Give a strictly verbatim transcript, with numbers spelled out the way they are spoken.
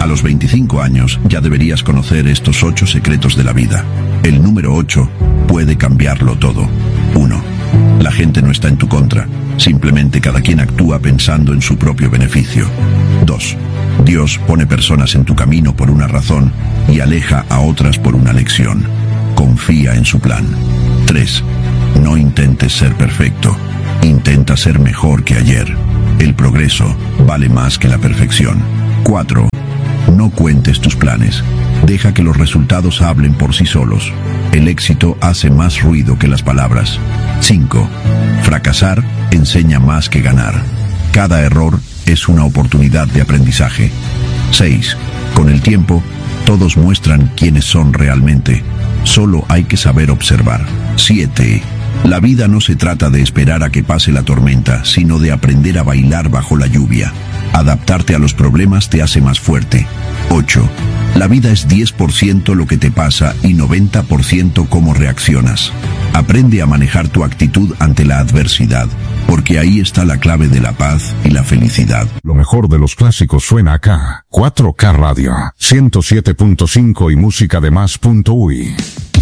A los veinticinco años ya deberías conocer estos ocho secretos de la vida. El número ocho puede cambiarlo todo. uno. La gente no está en tu contra. Simplemente cada quien actúa pensando en su propio beneficio. dos. Dios pone personas en tu camino por una razón y aleja a otras por una lección. Confía en su plan. tres. No intentes ser perfecto. Intenta ser mejor que ayer. El progreso vale más que la perfección. cuatro. No cuentes tus planes. Deja que los resultados hablen por sí solos. El éxito hace más ruido que las palabras. cinco. Fracasar enseña más que ganar. Cada error es una oportunidad de aprendizaje. seis. Con el tiempo, todos muestran quiénes son realmente. Solo hay que saber observar. siete. La vida no se trata de esperar a que pase la tormenta, sino de aprender a bailar bajo la lluvia. Adaptarte a los problemas te hace más fuerte. ocho. La vida es diez por ciento lo que te pasa y noventa por ciento cómo reaccionas. Aprende a manejar tu actitud ante la adversidad, porque ahí está la clave de la paz y la felicidad. Lo mejor de los clásicos suena acá. cuatro K Radio, ciento siete punto cinco y música de más punto uy.